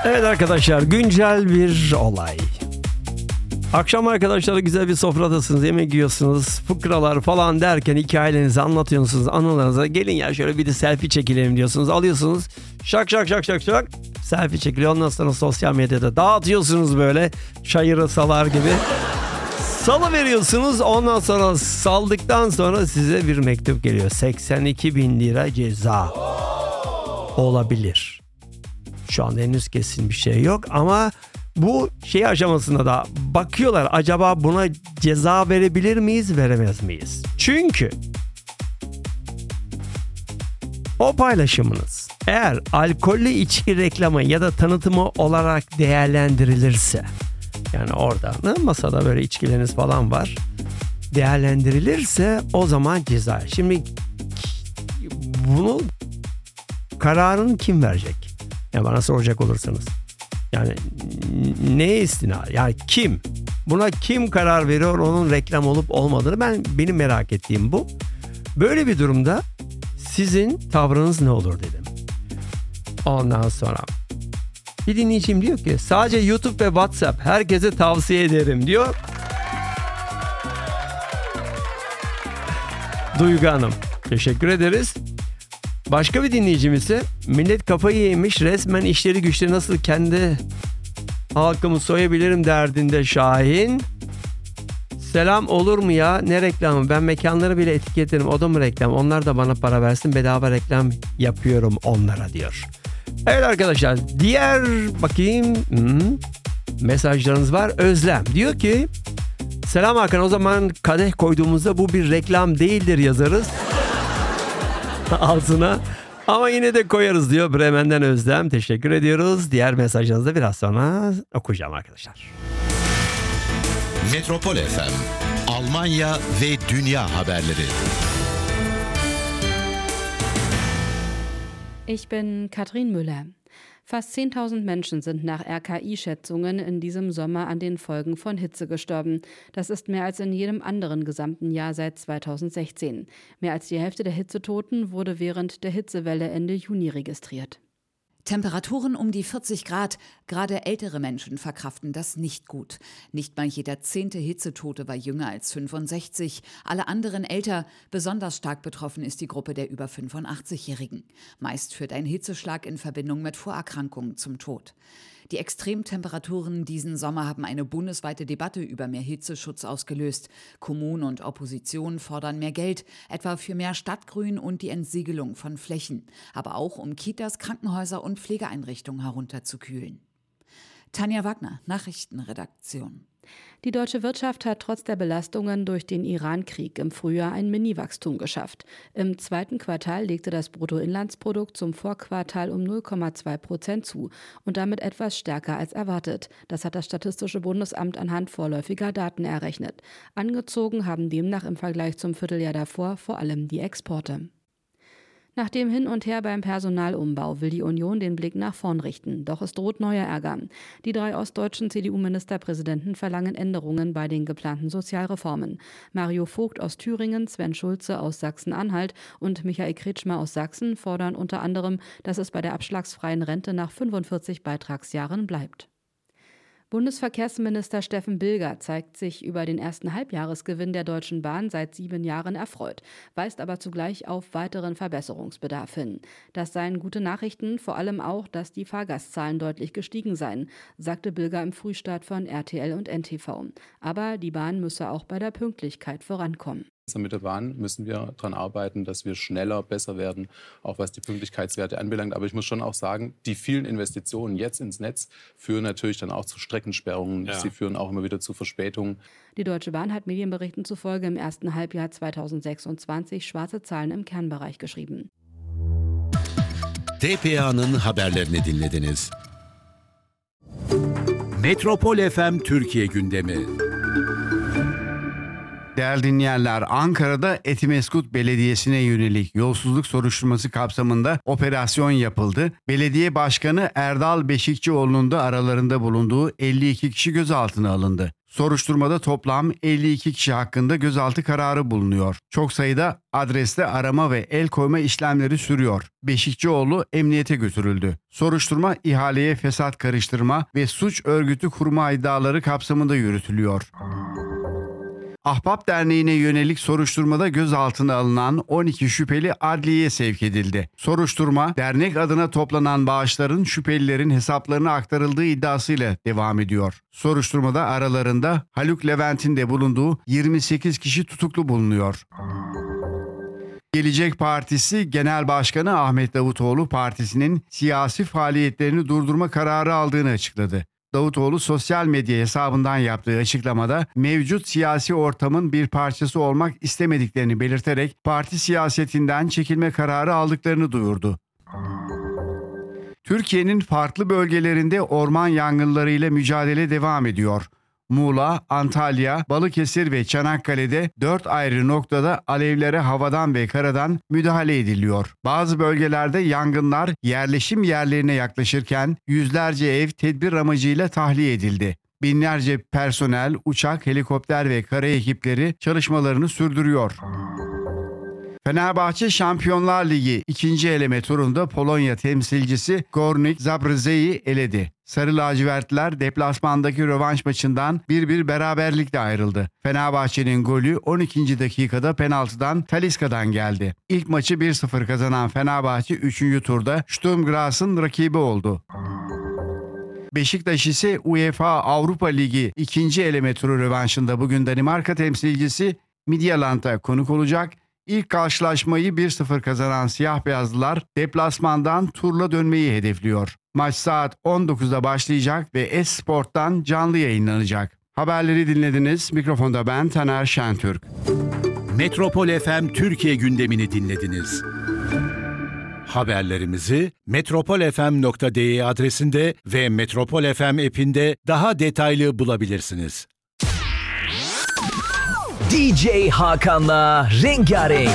Evet arkadaşlar, güncel bir olay. Akşam arkadaşlarla güzel bir sofradasınız, yemek yiyorsunuz, fıkralar falan derken hikayelerinizi anlatıyorsunuz, anılarınıza. Gelin ya şöyle bir de selfie çekilelim diyorsunuz. Alıyorsunuz, şak selfie çekiliyor. Ondan sonra sosyal medyada dağıtıyorsunuz böyle çayırı salar gibi. Salı veriyorsunuz, ondan sonra saldıktan sonra size bir mektup geliyor. 82.000 lira ceza olabilir. Şu anda henüz kesin bir şey yok ama bu şey aşamasında da bakıyorlar, acaba buna ceza verebilir miyiz, veremez miyiz? Çünkü o paylaşımınız eğer alkollü içki reklamı ya da tanıtımı olarak değerlendirilirse, yani orada masada böyle içkileriniz falan var, değerlendirilirse o zaman ceza. Şimdi bunu kararını kim verecek? Yani bana soracak olursanız. Yani neye istinad? Yani kim? Buna kim karar veriyor, onun reklam olup olmadığını benim merak ettiğim bu. Böyle bir durumda sizin tavrınız ne olur dedim. Ondan sonra bir dinleyicim diyor ki sadece YouTube ve WhatsApp, herkese tavsiye ederim diyor. Duygu Hanım, teşekkür ederiz. Başka bir dinleyicim ise millet kafayı yemiş, resmen işleri güçleri nasıl kendi halkımı soyabilirim derdinde Şahin. Selam, olur mu ya, ne reklamı, ben mekanları bile etiketlerim, o da mı reklam, onlar da bana para versin, bedava reklam yapıyorum onlara diyor. Evet arkadaşlar, diğer bakayım mesajlarınız var. Özlem diyor ki selam Hakan, o zaman kadeh koyduğumuzda bu bir reklam değildir yazarız altına. Ama yine de koyarız diyor Bremen'den Özlem. Teşekkür ediyoruz. Diğer mesajınızı da biraz sonra okuyacağım arkadaşlar. Metropol FM, Almanya ve dünya haberleri. Ich bin Katrin Müller. Fast 10.000 Menschen sind nach RKI-Schätzungen in diesem Sommer an den Folgen von Hitze gestorben. Das ist mehr als in jedem anderen gesamten Jahr seit 2016. Mehr als die Hälfte der Hitzetoten wurde während der Hitzewelle Ende Juni registriert. Temperaturen um die 40 Grad. Gerade ältere Menschen verkraften das nicht gut. Nicht mal jeder 10. Hitzetote war jünger als 65. Alle anderen älter. Besonders stark betroffen ist die Gruppe der über 85-Jährigen. Meist führt ein Hitzeschlag in Verbindung mit Vorerkrankungen zum Tod. Die Extremtemperaturen diesen Sommer haben eine bundesweite Debatte über mehr Hitzeschutz ausgelöst. Kommunen und Opposition fordern mehr Geld, etwa für mehr Stadtgrün und die Entsiegelung von Flächen, aber auch um Kitas, Krankenhäuser und Pflegeeinrichtungen herunterzukühlen. Tanja Wagner, Nachrichtenredaktion. Die deutsche Wirtschaft hat trotz der Belastungen durch den Iran-Krieg im Frühjahr ein Mini-Wachstum geschafft. Im zweiten Quartal legte das Bruttoinlandsprodukt zum Vorquartal um 0,2% zu und damit etwas stärker als erwartet. Das hat das Statistische Bundesamt anhand vorläufiger Daten errechnet. Angezogen haben demnach im Vergleich zum Vierteljahr davor vor allem die Exporte. Nach dem Hin und Her beim Personalumbau will die Union den Blick nach vorn richten. Doch es droht neuer Ärger. Die 3 ostdeutschen CDU-Ministerpräsidenten verlangen Änderungen bei den geplanten Sozialreformen. Mario Vogt aus Thüringen, Sven Schulze aus Sachsen-Anhalt und Michael Kretschmer aus Sachsen fordern unter anderem, dass es bei der abschlagsfreien Rente nach 45 Beitragsjahren bleibt. Bundesverkehrsminister Steffen Bilger zeigt sich über den ersten Halbjahresgewinn der Deutschen Bahn seit 7 Jahren erfreut, weist aber zugleich auf weiteren Verbesserungsbedarf hin. Das seien gute Nachrichten, vor allem auch, dass die Fahrgastzahlen deutlich gestiegen seien, sagte Bilger im Frühstart von RTL und NTV. Aber die Bahn müsse auch bei der Pünktlichkeit vorankommen. Mit der Bahn müssen wir daran arbeiten, dass wir schneller, besser werden, auch was die Pünktlichkeitswerte anbelangt. Aber ich muss schon auch sagen, die vielen Investitionen jetzt ins Netz führen natürlich dann auch zu Streckensperrungen. Ja. Sie führen auch immer wieder zu Verspätungen. Die Deutsche Bahn hat Medienberichten zufolge im ersten Halbjahr 2026 schwarze Zahlen im Kernbereich geschrieben. TPA'nın haberlerini dinlediniz. Metropol FM Türkiye gündemi. Değerli dinleyenler, Ankara'da Etimesgut Belediyesi'ne yönelik yolsuzluk soruşturması kapsamında operasyon yapıldı. Belediye Başkanı Erdal Beşikçioğlu'nun da aralarında bulunduğu 52 kişi gözaltına alındı. Soruşturmada toplam 52 kişi hakkında gözaltı kararı bulunuyor. Çok sayıda adreste arama ve el koyma işlemleri sürüyor. Beşikçioğlu emniyete götürüldü. Soruşturma ihaleye fesat karıştırma ve suç örgütü kurma iddiaları kapsamında yürütülüyor. Ahbap Derneği'ne yönelik soruşturmada gözaltına alınan 12 şüpheli adliyeye sevk edildi. Soruşturma, dernek adına toplanan bağışların şüphelilerin hesaplarına aktarıldığı iddiasıyla devam ediyor. Soruşturmada aralarında Haluk Levent'in de bulunduğu 28 kişi tutuklu bulunuyor. Gelecek Partisi Genel Başkanı Ahmet Davutoğlu partisinin siyasi faaliyetlerini durdurma kararı aldığını açıkladı. Davutoğlu sosyal medya hesabından yaptığı açıklamada mevcut siyasi ortamın bir parçası olmak istemediklerini belirterek parti siyasetinden çekilme kararı aldıklarını duyurdu. Türkiye'nin farklı bölgelerinde orman yangınlarıyla mücadele devam ediyor. Muğla, Antalya, Balıkesir ve Çanakkale'de 4 ayrı noktada alevlere havadan ve karadan müdahale ediliyor. Bazı bölgelerde yangınlar yerleşim yerlerine yaklaşırken yüzlerce ev tedbir amacıyla tahliye edildi. Binlerce personel, uçak, helikopter ve kara ekipleri çalışmalarını sürdürüyor. Fenerbahçe Şampiyonlar Ligi 2. eleme turunda Polonya temsilcisi Górnik Zabrze'yi eledi. Sarı lacivertler deplasmandaki rövanş maçından 1-1 beraberlikle ayrıldı. Fenerbahçe'nin golü 12. dakikada penaltıdan Talisca'dan geldi. İlk maçı 1-0 kazanan Fenerbahçe 3. turda Sturm Graz'ın rakibi oldu. Beşiktaş ise UEFA Avrupa Ligi 2. eleme turu rövanşında bugün Danimarka temsilcisi Midtjylland'a konuk olacak. İlk karşılaşmayı 1-0 kazanan siyah beyazlılar deplasmandan turla dönmeyi hedefliyor. Maç saat 19'da başlayacak ve Esport'tan canlı yayınlanacak. Haberleri dinlediniz. Mikrofonda ben Taner Şentürk. Metropol FM Türkiye gündemini dinlediniz. Haberlerimizi metropolfm.de adresinde ve Metropol FM app'inde daha detaylı bulabilirsiniz. DJ Hakan'la Rengarenk.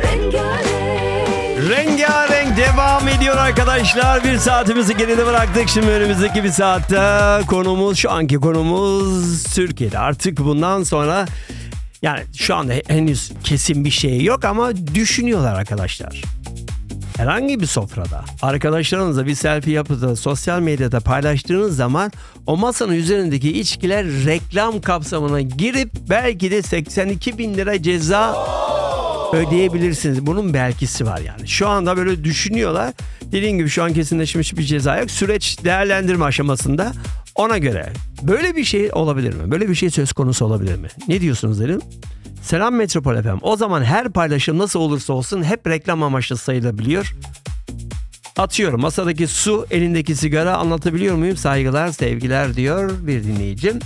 Rengarenk devam ediyor arkadaşlar. Bir saatimizi geride bıraktık. Şimdi önümüzdeki bir saatte şu anki konumuz Türkiye'de. Artık bundan sonra yani şu anda henüz kesin bir şey yok ama düşünüyorlar arkadaşlar. Herhangi bir sofrada arkadaşlarınızla bir selfie yapıp da sosyal medyada paylaştığınız zaman o masanın üzerindeki içkiler reklam kapsamına girip belki de 82 bin lira ceza ödeyebilirsiniz. Bunun belkisi var yani. Şu anda böyle düşünüyorlar. Dediğim gibi şu an kesinleşmiş bir ceza yok. Süreç değerlendirme aşamasında ona göre. Böyle bir şey olabilir mi? Böyle bir şey söz konusu olabilir mi? Ne diyorsunuz dedim? Selam Metropol FM. O zaman her paylaşım nasıl olursa olsun hep reklam amaçlı sayılabiliyor. Atıyorum masadaki su, elindeki sigara, anlatabiliyor muyum? Saygılar, sevgiler diyor bir dinleyicim.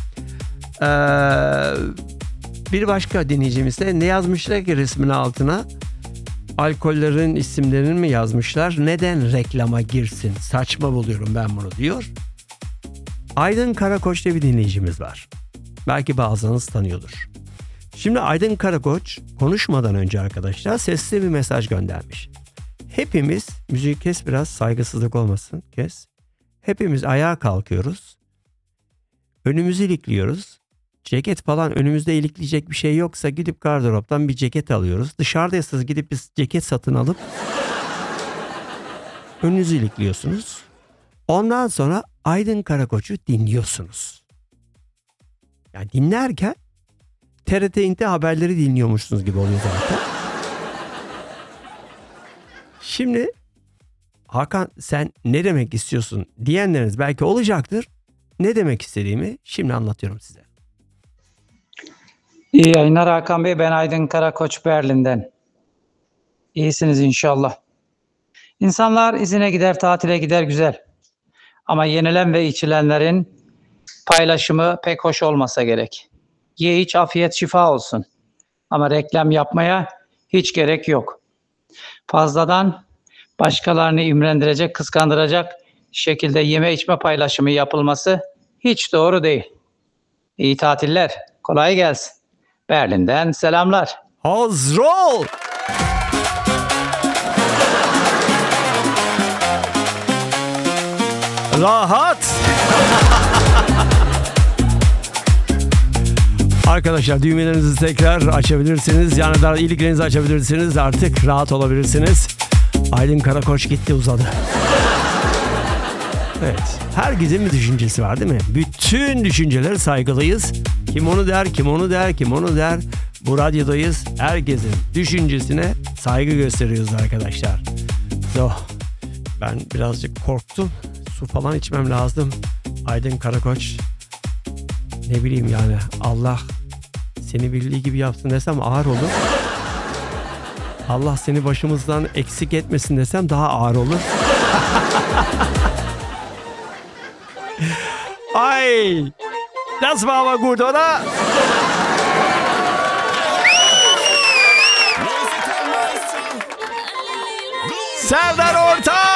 Bir başka dinleyicimiz de ne yazmışlar ki resmin altına? Alkollerin isimlerini mi yazmışlar? Neden reklama girsin? Saçma buluyorum ben bunu diyor. Aydın Karakoç diye bir dinleyicimiz var. Belki bazılarınız tanıyordur. Şimdi Aydın Karakoç konuşmadan önce arkadaşlar sesli bir mesaj göndermiş. Hepimiz, müziği kes biraz, saygısızlık olmasın, kes. Hepimiz ayağa kalkıyoruz. Önümüzü ilikliyoruz. Ceket falan önümüzde ilikleyecek bir şey yoksa gidip gardıroptan bir ceket alıyoruz. Dışarıdaysanız gidip bir ceket satın alıp önünüzü ilikliyorsunuz. Ondan sonra Aydın Karakoç'u dinliyorsunuz. Yani dinlerken TRT İnti haberleri dinliyormuşsunuz gibi oluyor zaten. Şimdi Hakan sen ne demek istiyorsun diyenleriniz belki olacaktır. Ne demek istediğimi şimdi anlatıyorum size. İyi yayınlar Hakan Bey. Ben Aydın Karakoç Berlin'den. İyisiniz inşallah. İnsanlar izine gider, tatile gider güzel. Ama yenilen ve içilenlerin paylaşımı pek hoş olmasa gerek. Ye iç afiyet şifa olsun. Ama reklam yapmaya hiç gerek yok. Fazladan başkalarını imrendirecek, kıskandıracak şekilde yeme içme paylaşımı yapılması hiç doğru değil. İyi tatiller. Kolay gelsin. Berlin'den selamlar. Hazrol! Rahat! Arkadaşlar düğmelerinizi tekrar açabilirsiniz. Yani daha iyiliklerinizi açabilirsiniz. Artık rahat olabilirsiniz. Aydın Karakoç gitti, uzadı. Evet. Herkesin bir düşüncesi var değil mi? Bütün düşüncelere saygılıyız. Kim onu der, kim onu der, kim onu der. Bu radyodayız. Herkesin düşüncesine saygı gösteriyoruz arkadaşlar. Ben birazcık korktum. Su falan içmem lazım. Aydın Karakoç. Ne bileyim yani. Allah seni bildiği gibi yapsın desem ağır olur. Allah seni başımızdan eksik etmesin desem daha ağır olur. Ay! Das war aber gut, oder? Serdar Ortaç!